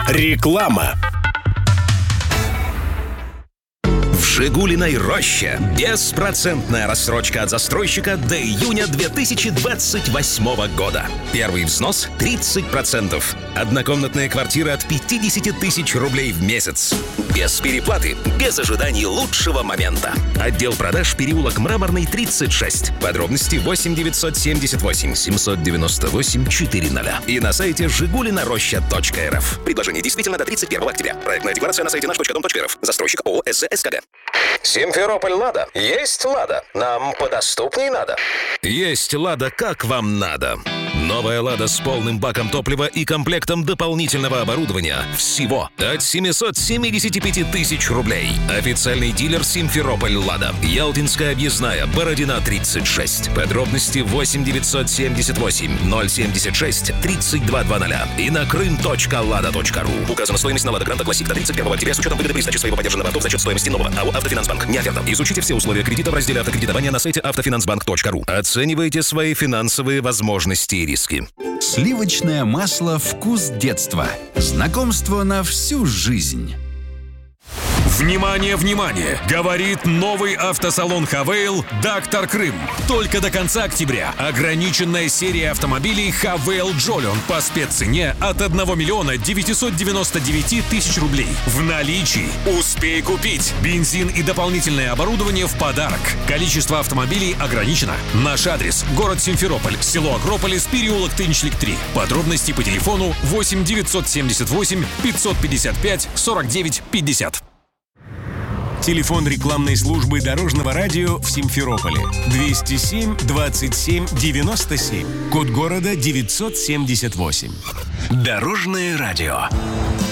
Реклама. В «Жигулиной роще» беспроцентная рассрочка от застройщика до июня 2028 года. Первый взнос 30%. Однокомнатная квартира от 50 тысяч рублей в месяц. Без переплаты, без ожиданий лучшего момента. Отдел продаж, переулок Мраморный, 36. Подробности 8 978 798 400. И на сайте жигулинароща.рф. Предложение действительно до 31 октября. Проектная декларация на сайте наш.дом.рф. Застройщик ООО «СЗ-СКГ». Симферополь «Лада». Есть «Лада». Нам подоступней надо. Есть «Лада», как вам надо. Новая «Лада» с полным баком топлива и комплектом дополнительного оборудования. Всего от 775 тысяч рублей. Официальный дилер «Симферополь «Лада». Ялтинская объездная, Бородина, 36. Подробности 8 978 076 3220 и на крым.lada.ru. Указана стоимость на «Лада Гранта Классик до 31 октября с учетом выгоды при сдаче своего подержанного авто в зачет стоимости нового. АО «Автофинансбанк». Не оферта. Изучите все условия кредита в разделе автокредитования на сайте автофинансбанк.ру. Оценивайте свои финансовые возможности и риски. Сливочное масло «Вкус детства». Знакомство на всю жизнь. Внимание, внимание! Говорит новый автосалон «Хавейл» «Доктор Крым». Только до конца октября ограниченная серия автомобилей «Хавейл Джолион» по спеццене от 1 миллиона 999 тысяч рублей. В наличии. Успей купить. Бензин и дополнительное оборудование в подарок. Количество автомобилей ограничено. Наш адрес – город Симферополь, село Акрополис, переулок Тынчлик 3. Подробности по телефону 8 978 555 49 50. Телефон рекламной службы Дорожного радио в Симферополе 207 27 97. Код города 978. Дорожное радио.